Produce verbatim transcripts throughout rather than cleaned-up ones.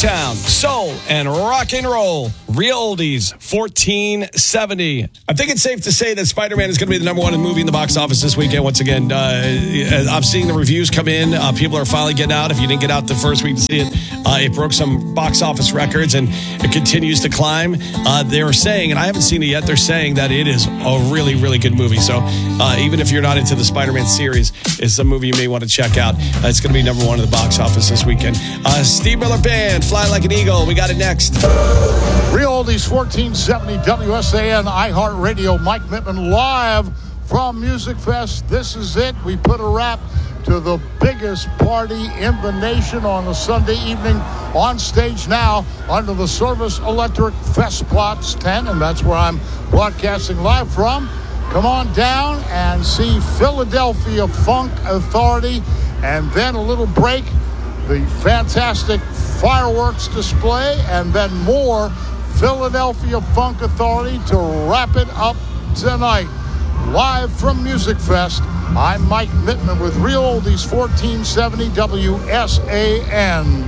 Motown, soul, and rock and roll. Real Oldies, fourteen seventy. I think it's safe to say that Spider-Man is going to be the number one movie in the box office this weekend. Once again, uh, I'm seeing the reviews come in. Uh, people are finally getting out. If you didn't get out the first week to see it, uh, it broke some box office records, and it continues to climb. Uh, they're saying, and I haven't seen it yet, they're saying that it is a really, really good movie. So uh, even if you're not into the Spider-Man series, it's a movie you may want to check out. Uh, it's going to be number one in the box office this weekend. Uh, Steve Miller Band, Fly Like an Eagle. We got it next. Real Oldies, fourteen seventy W S A N, iHeartRadio. Mike Mittman live from Music Fest. This is it. We put a wrap to the biggest party in the nation on a Sunday evening. On stage now under the Service Electric Festplatz tent, and that's where I'm broadcasting live from. Come on down and see Philadelphia Funk Authority, and then a little break, the fantastic fireworks display, and then more Philadelphia Funk Authority to wrap it up tonight. Live from Music Fest, I'm Mike Mittman with Real Oldies, fourteen seventy W S A N.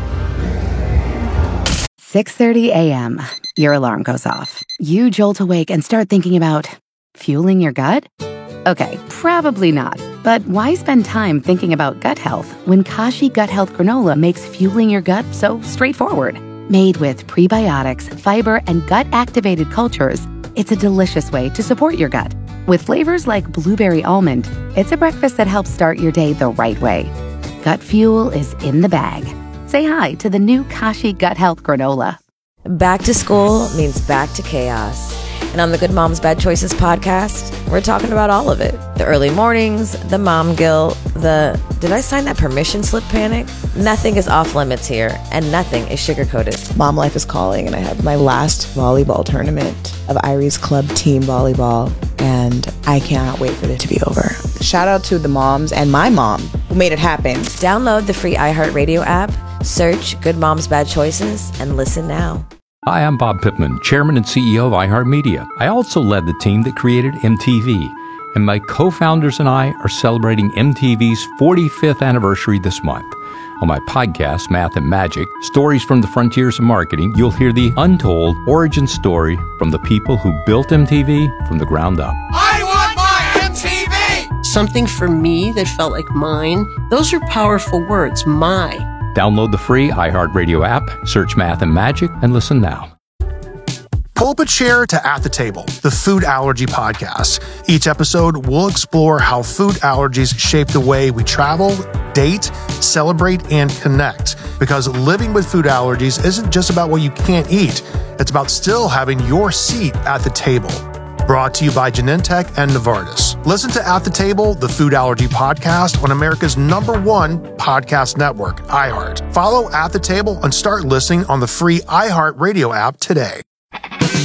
six thirty a.m. Your alarm goes off. You jolt awake and start thinking about fueling your gut? Okay, probably not. But why spend time thinking about gut health when Kashi Gut Health Granola makes fueling your gut so straightforward? Made with prebiotics, fiber, and gut-activated cultures, it's a delicious way to support your gut. With flavors like blueberry almond, it's a breakfast that helps start your day the right way. Gut fuel is in the bag. Say hi to the new Kashi Gut Health Granola. Back to school means back to chaos. And on the Good Moms Bad Choices podcast, we're talking about all of it. The early mornings, the mom guilt, the did I sign that permission slip panic? Nothing is off limits here, and nothing is sugar-coated. Mom life is calling, and I have my last volleyball tournament of Irie's Club team volleyball, and I cannot wait for it to be over. Shout out to the moms and my mom who made it happen. Download the free iHeartRadio app, search Good Moms Bad Choices, and listen now. Hi, I'm Bob Pittman, Chairman and C E O of iHeartMedia. I also led the team that created M T V, and my co-founders and I are celebrating M T V's forty-fifth anniversary this month. On my podcast, Math and Magic, Stories from the Frontiers of Marketing, you'll hear the untold origin story from the people who built M T V from the ground up. I want my M T V! Something for me that felt like mine. Those are powerful words, my. Download the free iHeartRadio app, search Math and Magic, and listen now. Pull up a chair to At the Table, the food allergy podcast. Each episode, we'll explore how food allergies shape the way we travel, date, celebrate, and connect. Because living with food allergies isn't just about what you can't eat. It's about still having your seat at the table. Brought to you by Genentech and Novartis. Listen to At the Table, the food allergy podcast on America's number one podcast network, iHeart. Follow At the Table and start listening on the free iHeartRadio app today.